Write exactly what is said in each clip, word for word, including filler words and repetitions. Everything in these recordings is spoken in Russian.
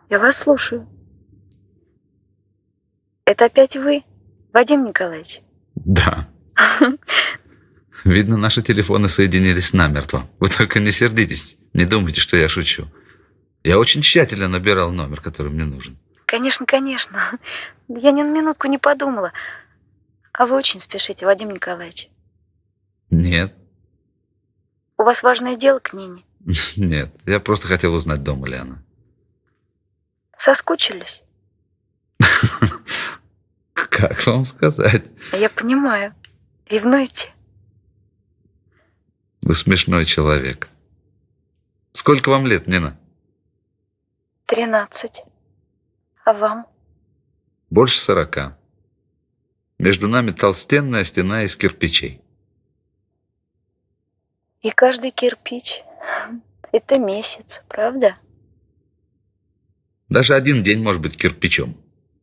Я вас слушаю. Это опять вы, Вадим Николаевич? Да. Видно, наши телефоны соединились намертво. Вы только не сердитесь, не думайте, что я шучу. Я очень тщательно набирал номер, который мне нужен. Конечно, конечно. Я ни на минутку не подумала. А вы очень спешите, Вадим Николаевич? Нет. У вас важное дело к Нине? Нет, я просто хотел узнать, дома ли она. Соскучились? Как вам сказать? Я понимаю. Ревнуете? Вы смешной человек. Сколько вам лет, Нина? Тринадцать. А вам? Больше сорока. Между нами толстенная стена из кирпичей. И каждый кирпич – это месяц, правда? Даже один день может быть кирпичом.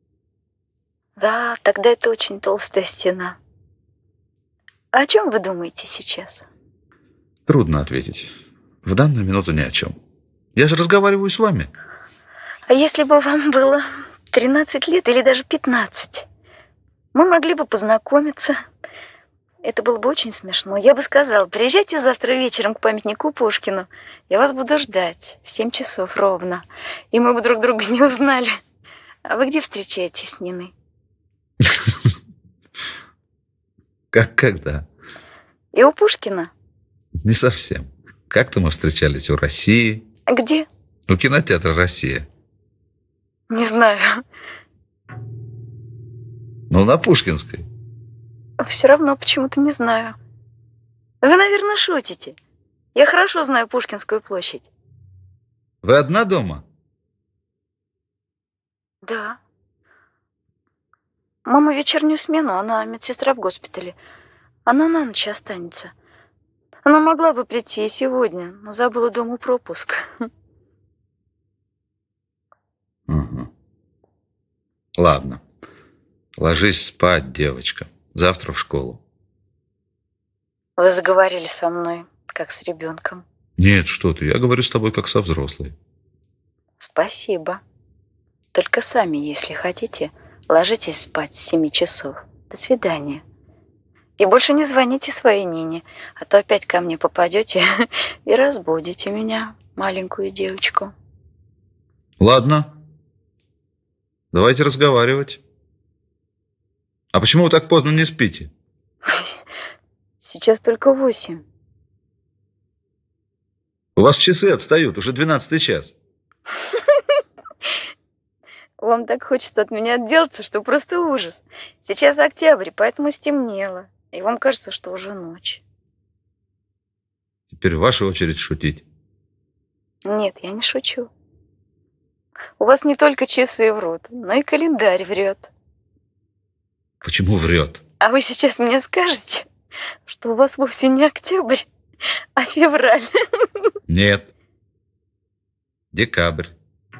Да, тогда это очень толстая стена. А о чем вы думаете сейчас? Трудно ответить. В данную минуту ни о чем. Я же разговариваю с вами. А если бы вам было тринадцать лет или даже пятнадцать, мы могли бы познакомиться. Это было бы очень смешно. Я бы сказала, приезжайте завтра вечером к памятнику Пушкину. Я вас буду ждать в семь часов ровно. И мы бы друг друга не узнали. А вы где встречаетесь с Ниной? Как когда? И у Пушкина? Не совсем. Как-то мы встречались у России. Где? У кинотеатра «Россия». Не знаю. Ну, на Пушкинской. Все равно почему-то не знаю. Вы, наверное, шутите. Я хорошо знаю Пушкинскую площадь. Вы одна дома? Да. Мама вечернюю смену, она медсестра в госпитале. Она на ночь останется. Она могла бы прийти и сегодня, но забыла дома пропуск. Угу. Ладно. Ложись спать, девочка. Завтра в школу. Вы заговорили со мной, как с ребенком. Нет, что ты. Я говорю с тобой, как со взрослой. Спасибо. Только сами, если хотите, ложитесь спать с семи часов. До свидания. И больше не звоните своей Нине, а то опять ко мне попадете и разбудите меня, маленькую девочку. Ладно. Давайте разговаривать. А почему вы так поздно не спите? Сейчас только восемь. У вас часы отстают, уже двенадцатый час. Вам так хочется от меня отделаться, что просто ужас. Сейчас октябрь, поэтому стемнело. И вам кажется, что уже ночь. Теперь ваша очередь шутить. Нет, я не шучу. У вас не только часы врут, но и календарь врет. Почему врет? А вы сейчас мне скажете, что у вас вовсе не октябрь, а февраль? Нет. Декабрь.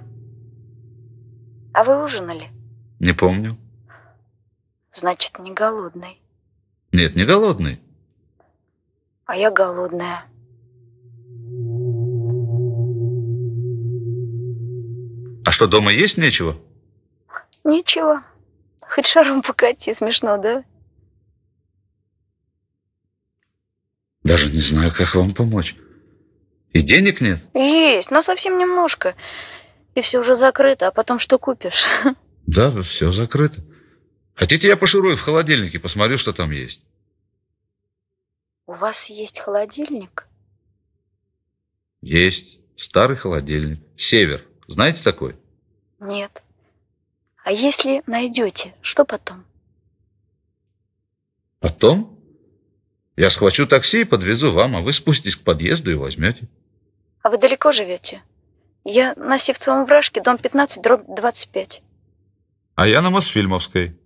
А вы ужинали? Не помню. Значит, не голодный. Нет, не голодный. А я голодная. А что, дома есть нечего? Ничего. Хоть шаром покати, смешно, да? Даже не знаю, как вам помочь. И денег нет? Есть, но совсем немножко. И все уже закрыто, а потом что купишь? Да, все закрыто. Хотите, я пошурую в холодильнике, посмотрю, что там есть? У вас есть холодильник? Есть. Старый холодильник. Север. Знаете такой? Нет. А если найдете, что потом? Потом? Я схвачу такси и подвезу вам, а вы спуститесь к подъезду и возьмете. А вы далеко живете? Я на Сивцевом вражке, дом пятнадцать, дробь двадцать пять. А я на Мосфильмовской.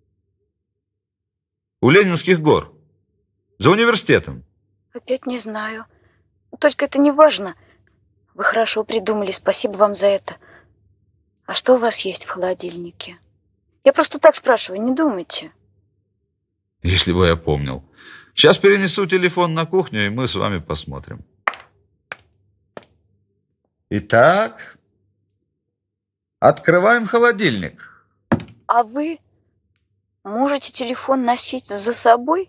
У Ленинских гор. За университетом. Опять не знаю. Только это не важно. Вы хорошо придумали, спасибо вам за это. А что у вас есть в холодильнике? Я просто так спрашиваю, не думайте. Если бы я помнил. Сейчас перенесу телефон на кухню, и мы с вами посмотрим. Итак, Открываем холодильник. А вы можете телефон носить за собой?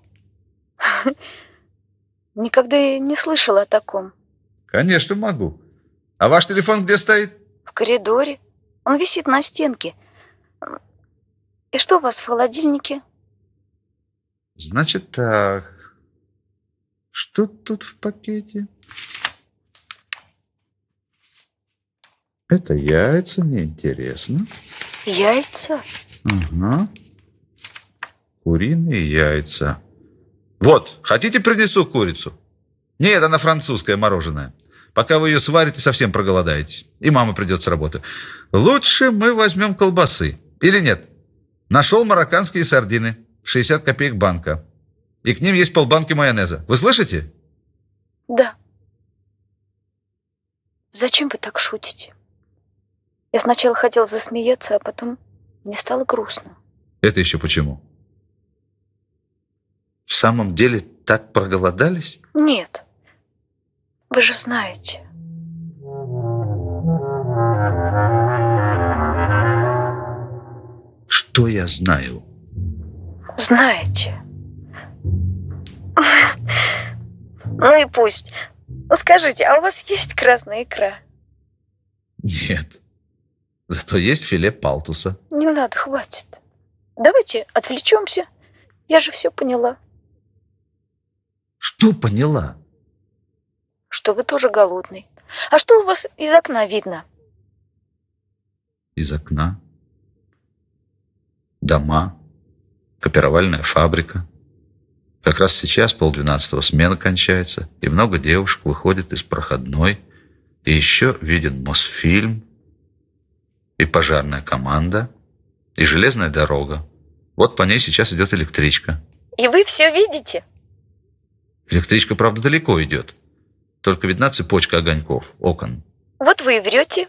Никогда я не слышала о таком. Конечно, могу. А ваш телефон где стоит? В коридоре. Он висит на стенке. И что у вас в холодильнике? Значит так. Что тут в пакете? Это яйца, неинтересно. Яйца? Ага. Куриные яйца. Вот, хотите, принесу курицу? Нет, она французское мороженое. Пока вы ее сварите, совсем проголодаетесь. И мама придет с работы. Лучше мы возьмем колбасы. Или нет? Нашел марокканские сардины. шестьдесят копеек банка. И к ним есть полбанки майонеза. Вы слышите? Да. Зачем вы так шутите? Я сначала хотела засмеяться, а потом мне стало грустно. Это еще почему? В самом деле так проголодались? Нет. Вы же знаете. Что я знаю? Знаете. Ну и пусть. Скажите, а у вас есть красная икра? Нет. Зато есть филе палтуса. Не надо, хватит. Давайте отвлечемся. Я же все поняла. Что поняла? Что вы тоже голодный. А что у вас из окна видно? Из окна. Дома. Копировальная фабрика. Как раз сейчас полдвенадцатого смена кончается, и много девушек выходит из проходной, и еще виден Мосфильм, и пожарная команда, и железная дорога. Вот по ней сейчас идет электричка. И вы все видите? Электричка, правда, далеко идет. Только видна цепочка огоньков, окон. Вот вы и врете.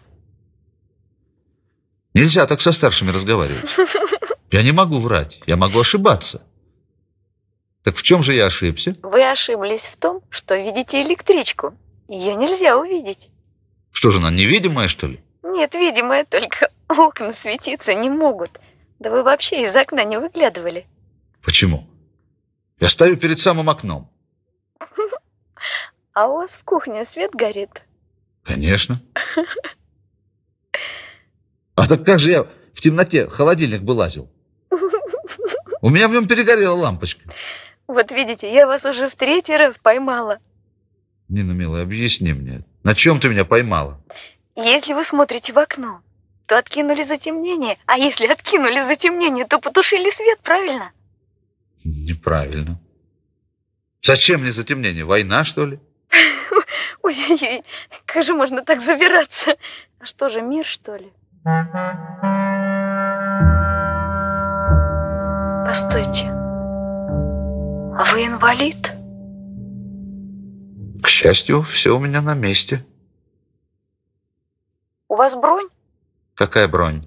Нельзя так со старшими разговаривать. Я не могу врать, я могу ошибаться. Так в чем же я ошибся? Вы ошиблись в том, что видите электричку. Ее нельзя увидеть. Что же, она невидимая, что ли? Нет, видимое, только окна светиться не могут. Да вы вообще из окна не выглядывали. Почему? Я стою перед самым окном. А у вас в кухне свет горит? Конечно. А так как же я в темноте холодильник бы лазил? У меня в нем перегорела лампочка. Вот видите, я вас уже в третий раз поймала. Нина, милая, объясни мне, на чем ты меня поймала? Если вы смотрите в окно, то откинули затемнение. А если откинули затемнение, то потушили свет, правильно? Неправильно. Зачем мне затемнение? Война, что ли? Ой-ой-ой, как же можно так забираться? А что же, мир, что ли? Постойте. А вы инвалид? К счастью, все у меня на месте. У вас бронь? Какая бронь?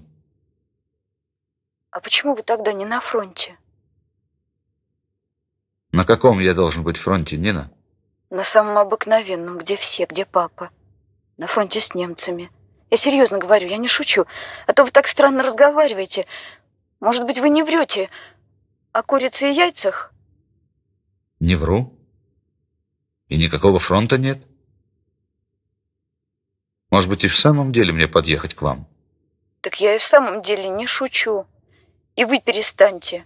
А почему вы тогда не на фронте? На каком я должен быть фронте, Нина? На самом обыкновенном, где все, где папа. На фронте с немцами. Я серьезно говорю, я не шучу. А то вы так странно разговариваете. Может быть, вы не врете о курице и яйцах? Не вру. И никакого фронта нет. Может быть, и в самом деле мне подъехать к вам? Так я и в самом деле не шучу. И вы перестаньте.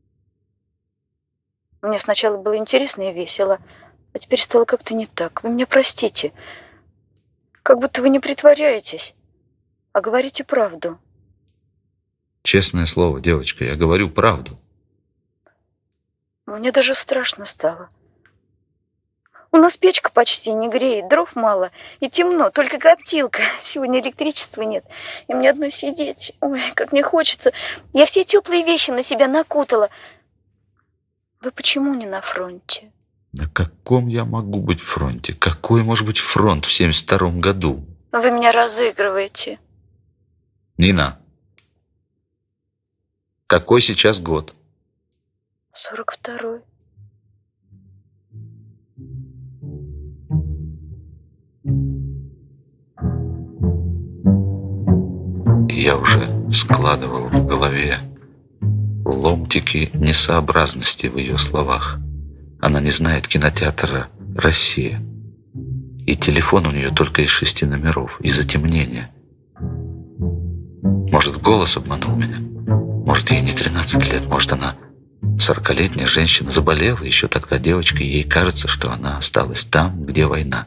Мне сначала было интересно и весело, а теперь стало как-то не так. Вы меня простите. Как будто вы не притворяетесь, а говорите правду. Честное слово, девочка, я говорю правду. Мне даже страшно стало. У нас печка почти не греет, дров мало и темно, только коптилка. Сегодня электричества нет, и мне одной сидеть. Ой, как мне хочется. Я все теплые вещи на себя накутала. Вы почему не на фронте? На каком я могу быть фронте? Какой может быть фронт в семьдесят втором году? Вы меня разыгрываете. Нина, какой сейчас год? сорок второй. И я уже складывал в голове ломтики несообразности в ее словах. Она не знает кинотеатра «Россия». И телефон у нее только из шести номеров, из-за темнения. Может, голос обманул меня? Может, ей не тринадцать лет, может, она сорокалетняя женщина, заболела еще тогда девочкой, и ей кажется, что она осталась там, где война.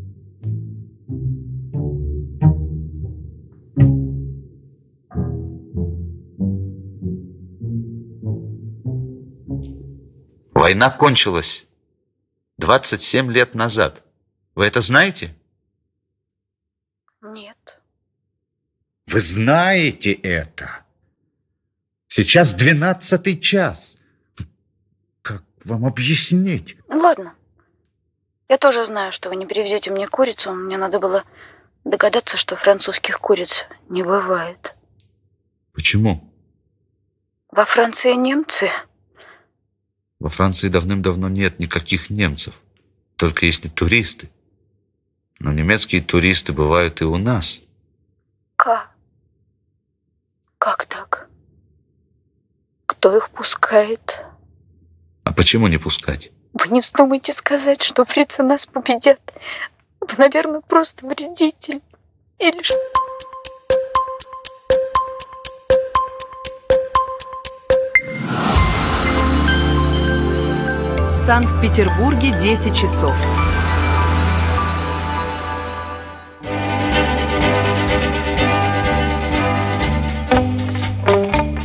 Война кончилась двадцать семь лет назад. Вы это знаете? Нет. Вы знаете это? Сейчас двенадцатый час. Как вам объяснить? Ладно. Я тоже знаю, что вы не привезете мне курицу. Мне надо было догадаться, что французских куриц не бывает. Почему? Во Франции немцы. Во Франции давным-давно нет никаких немцев. Только если туристы. Но немецкие туристы бывают и у нас. Как? Как так? Кто их пускает? А почему не пускать? Вы не вздумайте сказать, что фрицы нас победят. Вы, наверное, просто вредитель. Или что? В Санкт-Петербурге десять часов.